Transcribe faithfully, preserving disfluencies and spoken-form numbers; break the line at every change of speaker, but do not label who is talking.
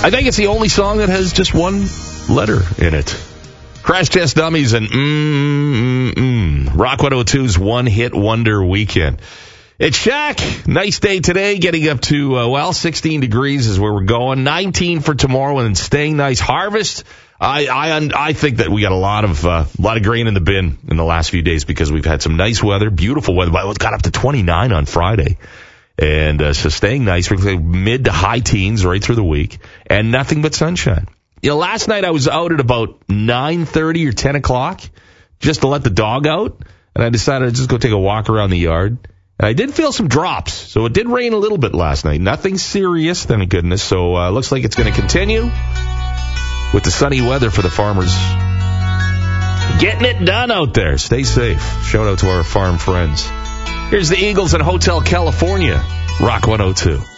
I think it's the only song that has just one letter in it. Crash Test Dummies and mm, mm, mm. Rock one oh two's One Hit Wonder Weekend. It's Shaq. Nice day today, getting up to, uh, well, sixteen degrees is where we're going. nineteen for tomorrow and staying nice. Harvest. I I I think that we got a lot of uh, a lot of grain in the bin in the last few days because we've had some nice weather, beautiful weather. It got up to twenty-nine on Friday. And uh, so staying nice, we're mid to high teens right through the week, and nothing but sunshine. You know, last night I was out at about nine thirty or ten o'clock just to let the dog out, and I decided to just go take a walk around the yard. And I did feel some drops, so it did rain a little bit last night. Nothing serious, thank goodness. So uh, looks like it's going to continue with the sunny weather for the farmers. Getting it done out there. Stay safe. Shout out to our farm friends. Here's the Eagles and Hotel California. Rock one oh two.